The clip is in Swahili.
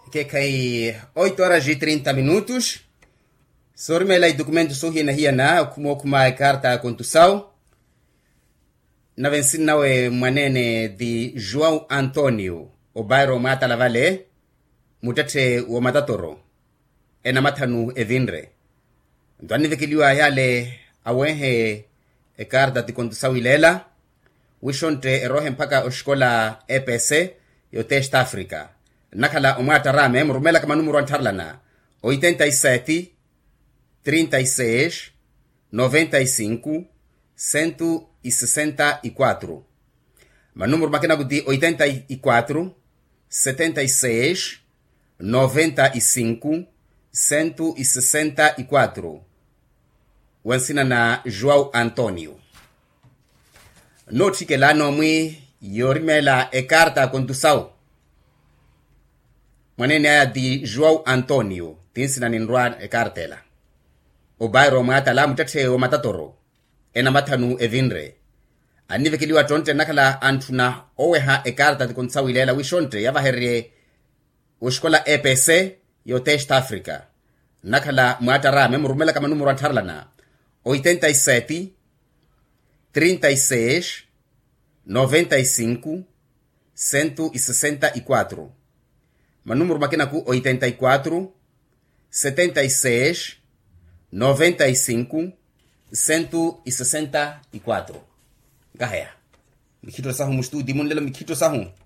que cai 8 horas e 30 minutos. Sormela e documento sorri na hiana como kuma carta a condução. Na vencina we manene de João Antônio, o bairro Mata La Vale, mutate o Matatoro. Ena matanu evinre. Ndani vekiliwa yale awehe carta de condução ilela. Wishonte erohe mpaka oshkola EPC yo Test Africa. Nakala umata rame murumela kama numero antarlana 87 36 95 164. Manumero makina gudi 84 76 95 164. Wansina na João Antônio. Noti ke lano mwi yorimela e carta condução. Manene aya di João Antônio, tinsina ninrua e cartela. O bairro Mata la mutate o Matatoro. Ena matanu evinre. Anive kiliwa tonte nakala antuna oweha e carta de condução ilela wishonte yavaherre ushkola EPC yo Test Africa. Nakala muata rame murumela kama numero antarlana 87 36 95 164. Manumero makina ku 84 76 95 164. Gahaya. Mikito sahu mustudi mun lela mikito sahu.